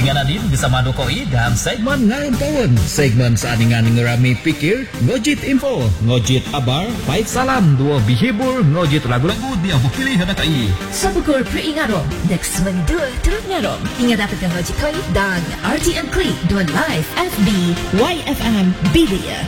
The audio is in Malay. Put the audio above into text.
dengan Nadine bersama Dokoi dalam segmen Ngayon Tahun. Segmen seandingan ngerami pikir, ngojit info, ngojit abar, baik salam, dua bihibur, ngojit lagu-lagu dia bukili hadakai. Sabukur peringarom, next mendua turut ngarom. Ingat dapatkan ngojit koi dan RTN Klik dua live FB YFM Bilia.